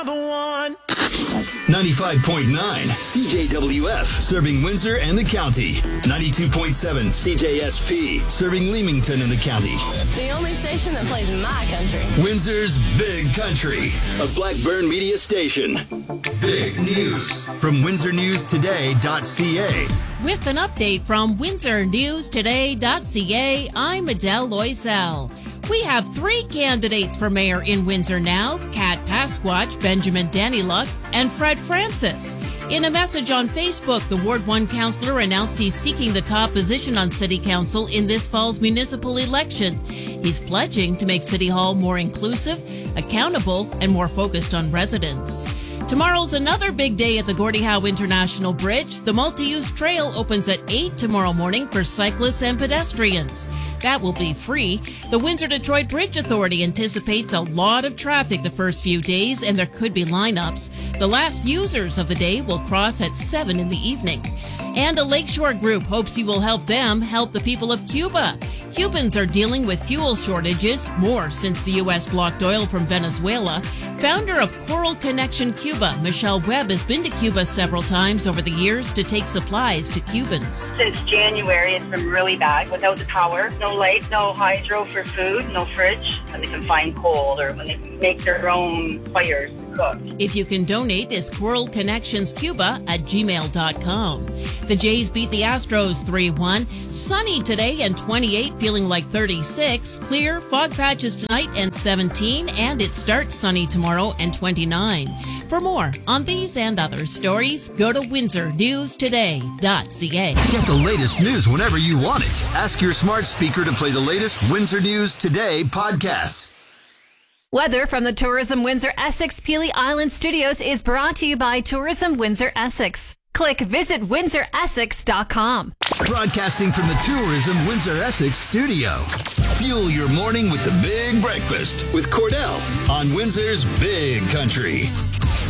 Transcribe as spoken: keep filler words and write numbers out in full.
The one. ninety-five point nine C J W F, serving Windsor and the county. ninety-two point seven C J S P, serving Leamington and the county. The only station that plays my country. Windsor's Big Country, a Blackburn media station. Big news from windsor news today dot c a. With an update from windsor news today dot c a, I'm Adele Loisel. We have three candidates for mayor in Windsor now: Kat Pasquatch, Benjamin Danyluk, and Fred Francis. In a message on Facebook, the Ward one councillor announced he's seeking the top position on City Council in this fall's municipal election. He's pledging to make City Hall more inclusive, accountable, and more focused on residents. Tomorrow's another big day at the Gordie Howe International Bridge. The multi-use trail opens at eight tomorrow morning for cyclists and pedestrians. That will be free. The Windsor-Detroit Bridge Authority anticipates a lot of traffic the first few days, and there could be lineups. The last users of the day will cross at seven in the evening. And a Lakeshore group hopes you will help them help the people of Cuba. Cubans are dealing with fuel shortages, more since the U S blocked oil from Venezuela. Founder of Coral Connection Cuba, Michelle Webb, has been to Cuba several times over the years to take supplies to Cubans. Since January, it's been really bad. Without the power, no light, no hydro for food, no fridge, and they can find coal or when they make their own fires to cook. If you can donate, it's Coral Connections Cuba at gmail dot com. The Jays beat the Astros three one. Sunny today and twenty-eight, feeling like thirty-six. Clear, fog patches tonight and seventeen, and it starts sunny tomorrow and twenty-nine. For more on these and other stories, go to windsor news today dot c a. Get the latest news whenever you want it. Ask your smart speaker to play the latest Windsor News Today podcast. Weather from the Tourism Windsor Essex Peely Island Studios is brought to you by Tourism Windsor Essex. Click visit windsor essex dot com. Broadcasting from the Tourism Windsor Essex studio. Fuel your morning with the Big Breakfast with Cordell on Windsor's Big Country.